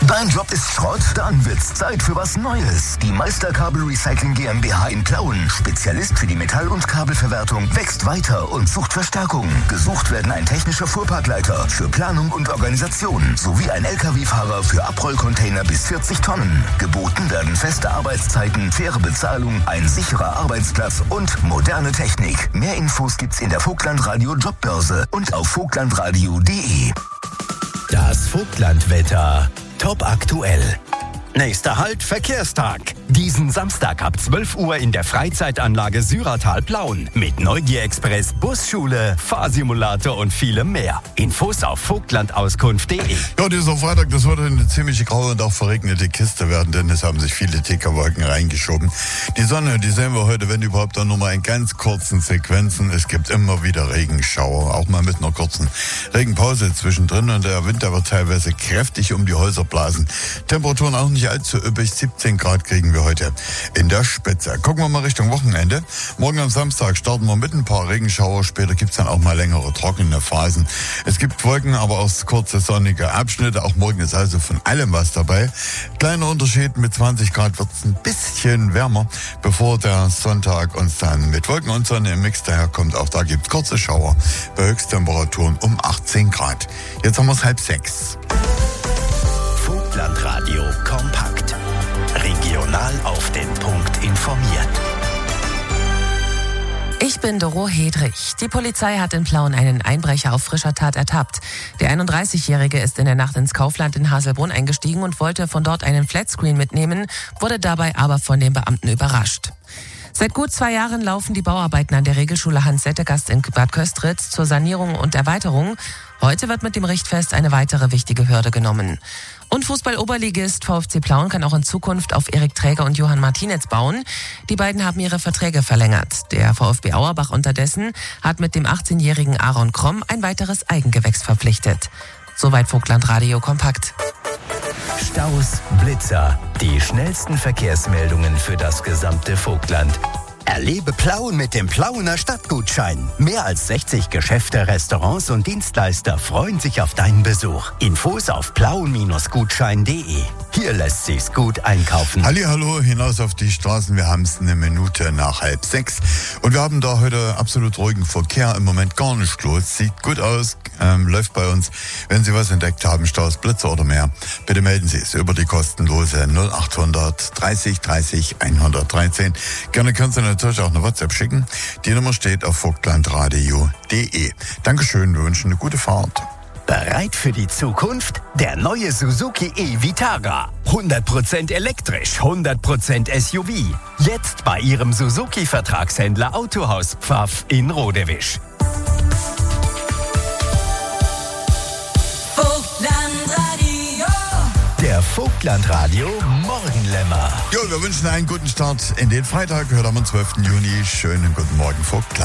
Dein Job ist Schrott? Dann wird's Zeit für was Neues. Die Meisterkabel Recycling GmbH in Plauen, Spezialist für die Metall- und Kabelverwertung, wächst weiter und sucht Verstärkung. Gesucht werden ein technischer Fuhrparkleiter für Planung und Organisation sowie ein LKW-Fahrer für Abrollcontainer bis 40 Tonnen. Geboten werden feste Arbeitszeiten, faire Bezahlung, ein sicherer Arbeitsplatz und moderne Technik. Mehr Infos gibt's in der Vogtlandradio Jobbörse und auf vogtlandradio.de. Das Vogtlandwetter. Top aktuell. Nächster Halt, Verkehrstag. Diesen Samstag ab 12 Uhr in der Freizeitanlage Syratal-Plauen. Mit Neugier-Express, Busschule, Fahrsimulator und vielem mehr. Infos auf vogtlandauskunft.de. Ja, dieser Freitag, das wird eine ziemlich graue und auch verregnete Kiste werden, denn es haben sich viele dicke Wolken reingeschoben. Die Sonne, die sehen wir heute, wenn überhaupt, dann nur mal in ganz kurzen Sequenzen. Es gibt immer wieder Regenschauer, auch mal mit einer kurzen Regenpause zwischendrin, und der Wind, der wird teilweise kräftig um die Häuser blasen. Temperaturen auch nicht allzu üppig, 17 Grad kriegen wir heute in der Spitze. Gucken wir mal Richtung Wochenende. Morgen am Samstag starten wir mit ein paar Regenschauer. Später gibt es dann auch mal längere trockene Phasen. Es gibt Wolken, aber auch kurze sonnige Abschnitte. Auch morgen ist also von allem was dabei. Kleiner Unterschied, mit 20 Grad wird es ein bisschen wärmer, bevor der Sonntag uns dann mit Wolken und Sonne im Mix daherkommt. Auch da gibt es kurze Schauer bei Höchsttemperaturen um 18 Grad. Jetzt haben wir es 5:30. Vogtlandradio kompakt. Regional auf den Punkt informiert. Ich bin Doro Hedrich. Die Polizei hat in Plauen einen Einbrecher auf frischer Tat ertappt. Der 31-Jährige ist in der Nacht ins Kaufland in Haselbrunn eingestiegen und wollte von dort einen Flatscreen mitnehmen, wurde dabei aber von den Beamten überrascht. Seit gut 2 Jahren laufen die Bauarbeiten an der Regelschule Hans-Settegast in Bad Köstritz zur Sanierung und Erweiterung. Heute wird mit dem Richtfest eine weitere wichtige Hürde genommen. Und Fußball-Oberligist VfC Plauen kann auch in Zukunft auf Erik Träger und Johann Martinez bauen. Die beiden haben ihre Verträge verlängert. Der VfB Auerbach unterdessen hat mit dem 18-jährigen Aaron Kromm ein weiteres Eigengewächs verpflichtet. Soweit Vogtlandradio kompakt. Staus, Blitzer, die schnellsten Verkehrsmeldungen für das gesamte Vogtland. Erlebe Plauen mit dem Plauener Stadtgutschein. Mehr als 60 Geschäfte, Restaurants und Dienstleister freuen sich auf deinen Besuch. Infos auf plauen-gutschein.de. Hier lässt sich's gut einkaufen. Hallihallo, hinaus auf die Straßen. Wir haben es 1 Minute nach 5:30. Und wir haben da heute absolut ruhigen Verkehr. Im Moment gar nicht los. Sieht gut aus, läuft bei uns. Wenn Sie was entdeckt haben, Staus, Blitzer oder mehr, bitte melden Sie es über die kostenlose 0800 30 30 113. Gerne können Sie natürlich auch eine WhatsApp schicken. Die Nummer steht auf vogtlandradio.de. Dankeschön, wir wünschen eine gute Fahrt. Bereit für die Zukunft? Der neue Suzuki e-Vitara. 100% elektrisch, 100% SUV. Jetzt bei Ihrem Suzuki-Vertragshändler Autohaus Pfaff in Rodewisch. Der Vogtlandradio Morgenlämmer. Jo, wir wünschen einen guten Start in den Freitag. Heute am 12. Juni. Schönen guten Morgen, Vogtland.